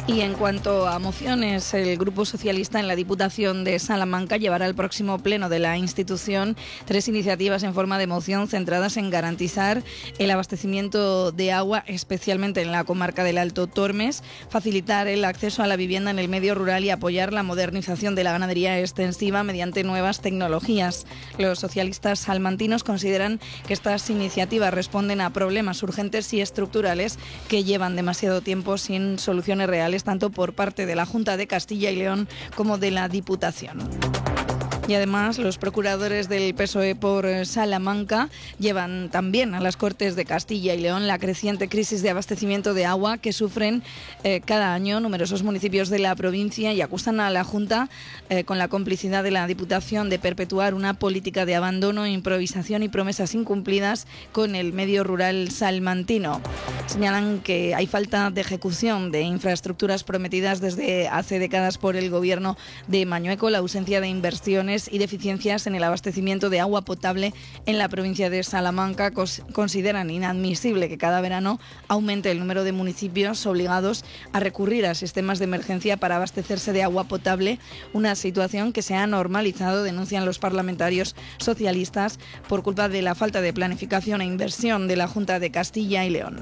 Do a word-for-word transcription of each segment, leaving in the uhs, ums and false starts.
Y en cuanto a mociones, el Grupo Socialista en la Diputación de Salamanca llevará al próximo pleno de la institución tres iniciativas en forma de moción centradas en garantizar el abastecimiento de agua, especialmente en la comarca del Alto Tormes, facilitar el acceso a la vivienda en el medio rural y apoyar la modernización de la ganadería extensiva mediante nuevas tecnologías. Los socialistas salmantinos consideran que estas iniciativas responden a problemas urgentes y estructurales que llevan demasiado tiempo sin soluciones reales, tanto por parte de la Junta de Castilla y León como de la Diputación. Y además los procuradores del P S O E por Salamanca llevan también a las Cortes de Castilla y León la creciente crisis de abastecimiento de agua que sufren eh, cada año numerosos municipios de la provincia y acusan a la Junta, eh, con la complicidad de la Diputación, de perpetuar una política de abandono, improvisación y promesas incumplidas con el medio rural salmantino. Señalan que hay falta de ejecución de infraestructuras prometidas desde hace décadas por el gobierno de Mañueco, la ausencia de inversiones y deficiencias en el abastecimiento de agua potable en la provincia de Salamanca. Consideran inadmisible que cada verano aumente el número de municipios obligados a recurrir a sistemas de emergencia para abastecerse de agua potable, una situación que se ha normalizado, denuncian los parlamentarios socialistas, por culpa de la falta de planificación e inversión de la Junta de Castilla y León.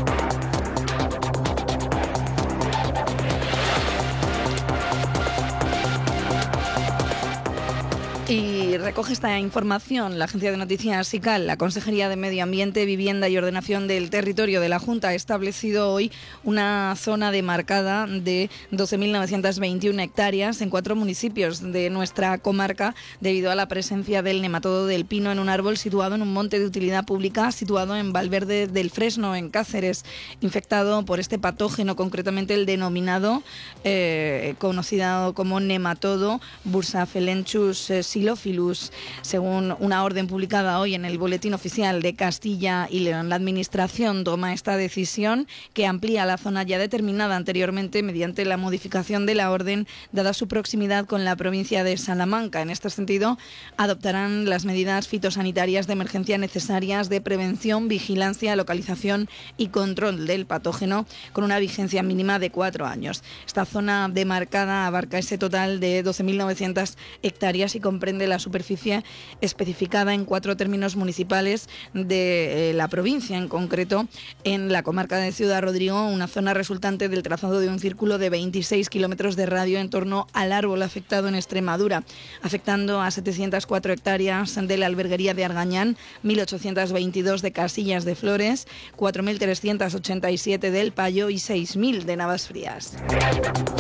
Y recoge esta información la agencia de noticias SICAL. La Consejería de Medio Ambiente, Vivienda y Ordenación del Territorio de la Junta ha establecido hoy una zona demarcada de doce mil novecientas veintiuna hectáreas en cuatro municipios de nuestra comarca debido a la presencia del nematodo del pino en un árbol situado en un monte de utilidad pública situado en Valverde del Fresno, en Cáceres, infectado por este patógeno, concretamente el denominado, eh, conocido como nematodo Bursafelenchus eh, Xylophilus, según una orden publicada hoy en el Boletín Oficial de Castilla y León. La Administración toma esta decisión, que amplía la zona ya determinada anteriormente mediante la modificación de la orden, dada su proximidad con la provincia de Salamanca. En este sentido, adoptarán las medidas fitosanitarias de emergencia necesarias de prevención, vigilancia, localización y control del patógeno, con una vigencia mínima de cuatro años. Esta zona demarcada abarca ese total de doce mil novecientas hectáreas y comprende la superficie especificada en cuatro términos municipales de eh, la provincia, en concreto en la comarca de Ciudad Rodrigo, una zona resultante del trazado de un círculo de veintiséis kilómetros de radio en torno al árbol afectado en Extremadura, afectando a setecientas cuatro hectáreas de la alberguería de Argañán, mil ochocientas veintidós de Casillas de Flores, cuatro mil trescientas ochenta y siete del Payo y seis mil de Navas Frías.